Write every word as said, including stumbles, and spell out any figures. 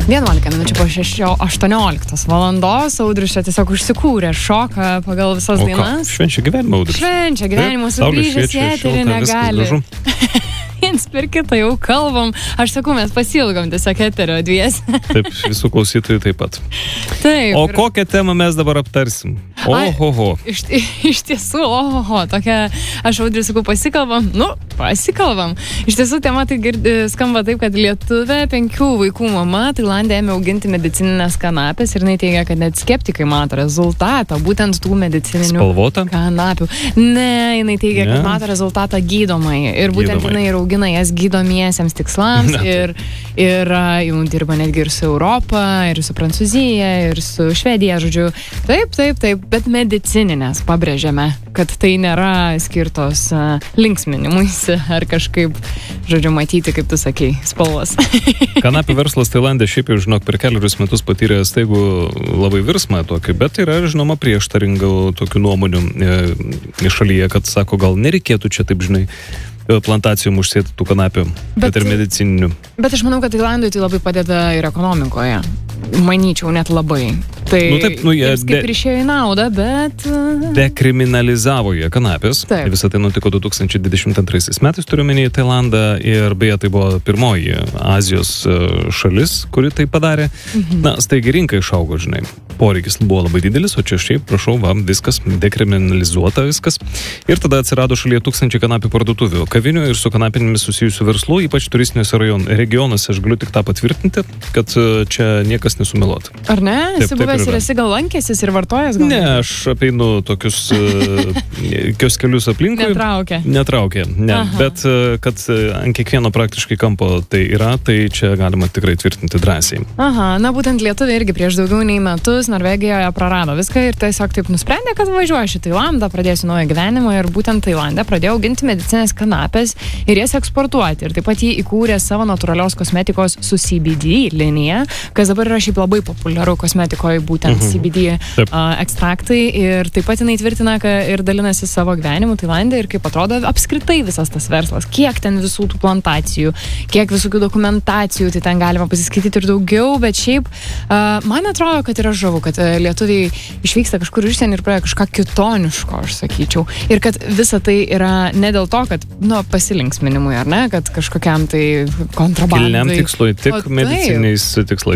vienuolika minučių po šešio, aštuonioliktos valandos. Audrius čia tiesiog užsikūrė šoką pagal visas o dainas. Ką? Švenčia gyvenimą, Audrius. Švenčia gyvenimą, sugrįžęs į eterį negali. Viens per kitą jau kalbam. Aš sakau, mes pasilgom tiesiog eterio dvies. Taip, visų klausytojų taip pat. Taip. O ir... kokią temą mes dabar aptarsim? Ohoho. Iš, iš tiesų, ohoho, tokia, aš Audrius sakau, pasikalbam. Nu, pasikalbam. Iš tiesų, tema tai girdi, skamba taip, kad lietuvė penkių vaikų mama Tailande ėmė auginti medicininės kanapės ir jinai teigia, kad net skeptikai mato rezultatą, būtent tų medicininių Spalvota? kanapių. Ne, jinai teigia, ne. kad mato rezultatą gydomai. Ir būtent gydomai. jinai ir augina jas gydomiesiems tikslams. ir, ir jau dirba netgi ir su Europa, ir su Prancūzija, ir su Švedija, žodžiu. Taip, taip, taip, bet medicininės pabrėžiame, kad tai nėra skirtos uh, linksminimuisi ar kažkaip, žodžiu, matyti, kaip tu sakei, spalvas. Kanapių verslas Tailande šiaip jau, žinok, per keliarius metus patyrė staigų labai virsmą tokį, bet yra, žinoma, prieštaringų tokių nuomonių e, šalyje, kad sako, gal nereikėtų čia taip, žinai, plantacijom užsėti tų kanapių, bet, bet ir medicininių. Bet aš manau, kad Tailandui tai labai padeda ir ekonomikoje. Manyčiau, net labai. Tai nu, taip, nu, jie kaip ir išėjo į naudą, bet... Dekriminalizavo jie kanapės. Taip. Visą tai nutiko du tūkstančiai dvidešimt antraisiais metais, turiu menį Tailandą, ir beje, tai buvo pirmoji Azijos šalis, kuri tai padarė. Mhm. Na, staigiai rinka išaugo, žinai. Poreikis buvo labai didelis, o čia šiaip, prašau, va, viskas dekriminalizuota viskas. Ir tada atsirado šalyje tūkstančiai kanapių parduotuvių, kavinių ir su kanapinėmis susijusių verslų, ypač turistinėse rajon, regionuose. Aš galiu tik tą patvirtinti, kad čia niekas nesumeluota. Ar ne? Taip, esi buvęs ir esi gal lankęsis ir vartojęs? Gal? Ne, aš apeinu tokius uh, kioskelius aplinkui. Netraukia. Netraukia, ne. Aha. Bet uh, kad uh, ant kiekvieno praktiškai kampo tai yra, tai čia galima tikrai tvirtinti drąsiai. Aha, na būtent lietuviai irgi prieš daugiau nei metus Norvegijoje prarado viską ir tiesiog taip nusprendė, kad važiuoju į Tailandą, pradėsiu naują gyvenimą ir būtent Tailande pradėjo auginti medicinės kanapės ir jas eksportuoti. Ir taip pat jį įkūrė savo natūralios kosmetikos su C B D linija, kas dabar yra šiaip labai populiaru kosmetikoje, būtent mhm. C B D uh, ekstraktai. Ir taip pat jinai tvirtina, kad ir dalinasi savo gyvenimu Tailande ir kaip atrodo apskritai visas tas verslas, kiek ten visų tų plantacijų, kiek visokių dokumentacijų, tai ten galima pasiskaityti ir daugiau, bet šiaip uh, man atrodo, kad yra žavu, kad uh, lietuviai išvyksta kažkur iš ten ir pradėjo kažką kitoniško, aš sakyčiau. Ir kad visa tai yra ne dėl to, kad, nu, pasilinksminimui, ar ne, kad kažkokiam tai kontrabandai. Kilniam tikslui, tik o, mediciniais tikslais.